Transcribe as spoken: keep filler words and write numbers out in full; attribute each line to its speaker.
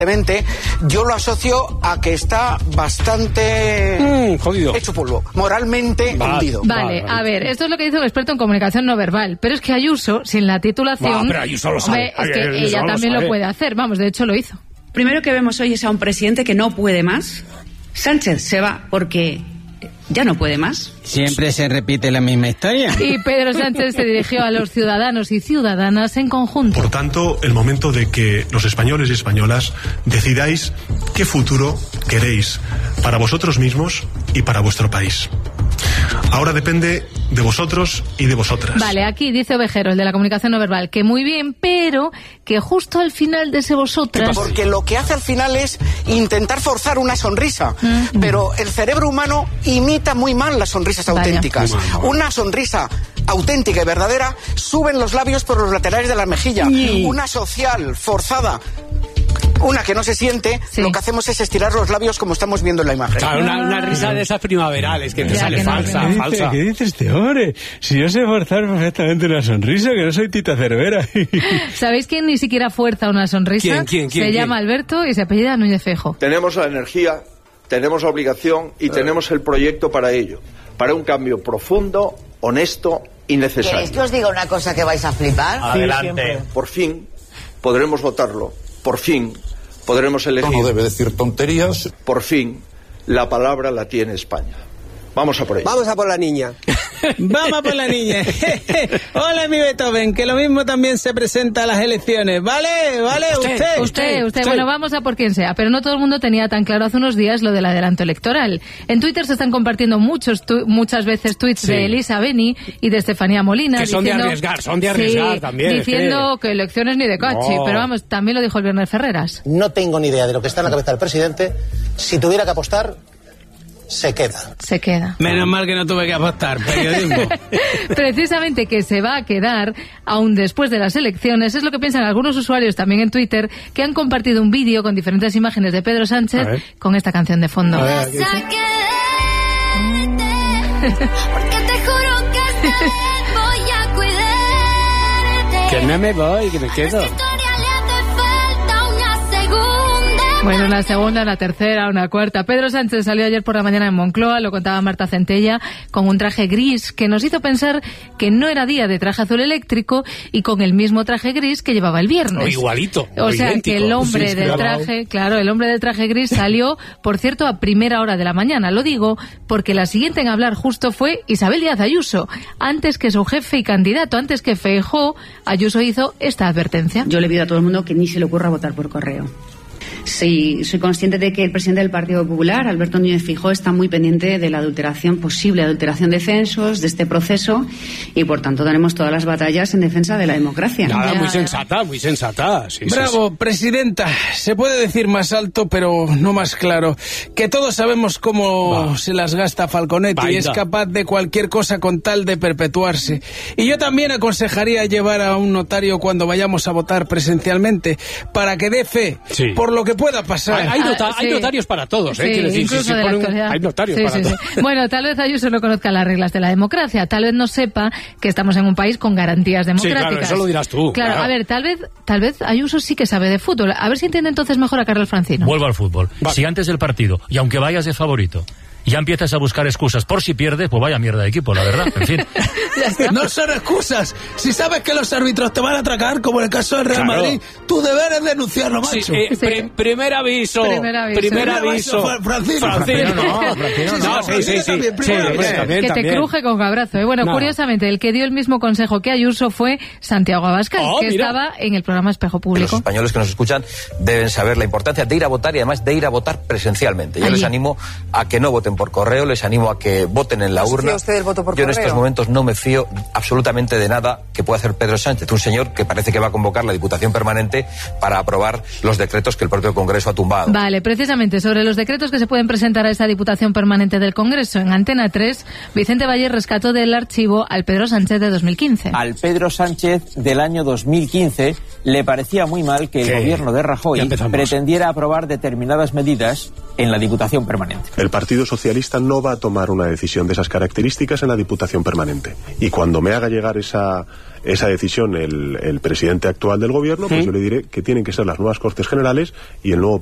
Speaker 1: Yo lo asocio a que está bastante
Speaker 2: mm, jodido,
Speaker 1: hecho polvo, moralmente
Speaker 3: vale,
Speaker 1: hundido.
Speaker 3: Vale, a ver, esto es lo que dice un experto en comunicación no verbal, pero es que Ayuso, sin la titulación,
Speaker 2: Va, pero Ayuso lo sabe.
Speaker 3: Hombre, es que
Speaker 2: Ayuso
Speaker 3: ella
Speaker 2: lo
Speaker 3: también
Speaker 2: sabe.
Speaker 3: lo puede hacer, vamos, de hecho lo hizo.
Speaker 4: Primero que vemos hoy es a un presidente que no puede más. Sánchez se va porque ya no puede más.
Speaker 5: Siempre se repite la misma historia.
Speaker 3: Y Pedro Sánchez se dirigió a los ciudadanos y ciudadanas en conjunto.
Speaker 6: Por tanto, el momento de que los españoles y españolas decidáis qué futuro queréis para vosotros mismos y para vuestro país. Ahora depende de vosotros y de vosotras.
Speaker 3: Vale, aquí dice Ovejero, el de la comunicación no verbal, que muy bien, pero que justo al final de ese vosotras...
Speaker 1: Porque lo que hace al final es intentar forzar una sonrisa, mm. pero el cerebro humano imita muy mal las sonrisas Vaya. auténticas. Mal, mal. Una sonrisa auténtica y verdadera suben los labios por los laterales de la mejilla. Sí. Una social, forzada, una que no se siente, sí. lo que hacemos es estirar los labios como estamos viendo en la imagen.
Speaker 2: Claro, una, una risa de esas primaverales que te
Speaker 3: ya,
Speaker 2: sale
Speaker 3: que
Speaker 2: falsa,
Speaker 3: no,
Speaker 7: ¿Qué
Speaker 2: falsa.
Speaker 7: Dice, ¿Qué dice este hombre? Si yo sé forzar perfectamente una sonrisa, que no soy Tita Cervera.
Speaker 3: ¿Sabéis quién ni siquiera fuerza una sonrisa?
Speaker 2: ¿Quién, quién, quién,
Speaker 3: se
Speaker 2: quién?
Speaker 3: llama Alberto y se apellida Núñez Feijóo.
Speaker 8: Tenemos la energía, tenemos la obligación y tenemos el proyecto para ello, para un cambio profundo, honesto y necesario.
Speaker 9: ¿Queréis que os diga una cosa que vais a flipar?
Speaker 8: Adelante. Sí, por fin podremos votarlo, por fin podremos elegir.
Speaker 10: No debe decir tonterías.
Speaker 8: Por fin, la palabra la tiene España. Vamos a por ello.
Speaker 11: Vamos a por la niña.
Speaker 5: Vamos a por la niña. Hola, mi Beethoven, que lo mismo también se presenta a las elecciones. ¿Vale? ¿Vale? Usted.
Speaker 3: Usted, usted. usted. usted. Bueno, vamos a por quien sea. Pero no todo el mundo tenía tan claro hace unos días lo del adelanto electoral. En Twitter se están compartiendo muchos tu- muchas veces tweets sí. de Elisa Beni y de Estefanía Molina.
Speaker 2: Que son
Speaker 3: diciendo,
Speaker 2: de arriesgar, son de arriesgar
Speaker 3: sí,
Speaker 2: también.
Speaker 3: Diciendo que... que elecciones ni de cachi. No. Pero vamos, también lo dijo el viernes Ferreras.
Speaker 12: No tengo ni idea de lo que está en la cabeza del presidente. Si tuviera que apostar... se queda.
Speaker 3: Se queda.
Speaker 5: Menos mal que no tuve que apostar, periodismo.
Speaker 3: Precisamente que se va a quedar aún después de las elecciones, es lo que piensan algunos usuarios también en Twitter, que han compartido un vídeo con diferentes imágenes de Pedro Sánchez con esta canción de fondo.
Speaker 12: A ver,
Speaker 13: Porque te juro que esta vez voy a cuidarte.
Speaker 2: Que no me voy, que me quedo.
Speaker 3: Bueno, una segunda, una tercera, una cuarta. Pedro Sánchez salió ayer por la mañana en Moncloa, lo contaba Marta Centella, con un traje gris que nos hizo pensar que no era día de traje azul eléctrico y con el mismo traje gris que llevaba el viernes.
Speaker 2: O igualito.
Speaker 3: O, o sea,
Speaker 2: idéntico.
Speaker 3: que el hombre
Speaker 2: Sí,
Speaker 3: del
Speaker 2: claro.
Speaker 3: traje, claro, el hombre del traje gris salió, por cierto, a primera hora de la mañana. Lo digo porque la siguiente en hablar justo fue Isabel Díaz Ayuso. Antes que su jefe y candidato, antes que Feijóo, Ayuso hizo esta advertencia.
Speaker 4: Yo le pido a todo el mundo que ni se le ocurra votar por correo. Sí, soy consciente de que el presidente del Partido Popular, Alberto Núñez Feijóo, está muy pendiente de la adulteración, posible adulteración de censos, de este proceso, y por tanto daremos todas las batallas en defensa de la democracia.
Speaker 2: Nada,
Speaker 3: Ya,
Speaker 2: muy
Speaker 3: ya.
Speaker 2: sensata, muy sensata. Sí,
Speaker 5: Bravo,
Speaker 2: sí, sí.
Speaker 5: presidenta. Se puede decir más alto, pero no más claro. Que todos sabemos cómo
Speaker 2: Va.
Speaker 5: se las gasta Falconetti y
Speaker 2: Vaida.
Speaker 5: es capaz de cualquier cosa con tal de perpetuarse. Y yo también aconsejaría llevar a un notario cuando vayamos a votar presencialmente, para que dé fe
Speaker 2: Sí.
Speaker 5: por lo que pueda pasar.
Speaker 2: Hay, hay, nota-
Speaker 3: Ah,
Speaker 2: hay
Speaker 3: sí.
Speaker 2: notarios para todos, ¿eh?
Speaker 3: Sí,
Speaker 2: Quiero decir, si
Speaker 3: incluso
Speaker 2: se
Speaker 3: de la
Speaker 2: pone un-
Speaker 3: actualidad.
Speaker 2: hay notarios
Speaker 3: Sí,
Speaker 2: para
Speaker 3: sí,
Speaker 2: todos.
Speaker 3: sí. Bueno, tal vez Ayuso no conozca las reglas de la democracia, tal vez no sepa que estamos en un país con garantías democráticas.
Speaker 2: claro, eso lo dirás tú,
Speaker 3: Claro,
Speaker 2: claro.
Speaker 3: a ver, tal vez, tal vez Ayuso sí que sabe de fútbol. A ver si entiende entonces mejor a Carlos Francino.
Speaker 14: Vuelvo al fútbol.
Speaker 2: Va.
Speaker 14: Si antes del partido, y aunque vayas de favorito, ya empiezas a buscar excusas por si pierdes, pues vaya mierda de equipo, la verdad. En fin.
Speaker 5: No son excusas. Si sabes que los árbitros te van a atracar, como en el caso del Real
Speaker 2: Claro.
Speaker 5: Madrid, tu deber es denunciarlo, macho.
Speaker 2: Sí, eh,
Speaker 3: Sí.
Speaker 2: pri- primer aviso.
Speaker 3: Primer aviso.
Speaker 2: Primer
Speaker 3: Primer
Speaker 2: aviso.
Speaker 5: aviso, Francino.
Speaker 2: Francino, no.
Speaker 14: Francino
Speaker 2: No,
Speaker 5: no.
Speaker 2: sí, sí, sí.
Speaker 5: También,
Speaker 2: Sí,
Speaker 5: primer
Speaker 2: hombre,
Speaker 5: aviso.
Speaker 2: también,
Speaker 3: que te
Speaker 2: también.
Speaker 3: cruje con abrazo. ¿eh? Bueno,
Speaker 2: No.
Speaker 3: curiosamente, el que dio el mismo consejo que Ayuso fue Santiago Abascal,
Speaker 2: Oh,
Speaker 3: que
Speaker 2: mira.
Speaker 3: estaba en el programa Espejo
Speaker 15: Los
Speaker 3: Público.
Speaker 15: españoles que nos escuchan deben saber la importancia de ir a votar y además de ir a votar presencialmente. Yo
Speaker 3: Allí.
Speaker 15: les animo a que no voten por correo, les animo a que voten en la
Speaker 9: ¿No se
Speaker 15: urna.
Speaker 9: fía usted del voto por
Speaker 15: Yo en
Speaker 9: correo?
Speaker 15: estos momentos no me fío absolutamente de nada que pueda hacer Pedro Sánchez, un señor que parece que va a convocar la Diputación Permanente para aprobar los decretos que el propio Congreso ha tumbado.
Speaker 3: Vale, precisamente sobre los decretos que se pueden presentar a esa Diputación Permanente del Congreso, en Antena tres, Vicente Valle rescató del archivo al Pedro Sánchez de dos mil quince.
Speaker 16: Al Pedro Sánchez del año dos mil quince le parecía muy mal que el
Speaker 2: ¿Qué?
Speaker 16: gobierno de
Speaker 2: Ya
Speaker 16: Rajoy
Speaker 2: empezamos.
Speaker 16: pretendiera aprobar determinadas medidas en la Diputación Permanente.
Speaker 6: El Partido Socialista no va a tomar una decisión de esas características en la Diputación Permanente. Y cuando me haga llegar esa, esa decisión el, el presidente actual del Gobierno, pues ¿Mm? yo le diré que tienen que ser las nuevas Cortes Generales y el nuevo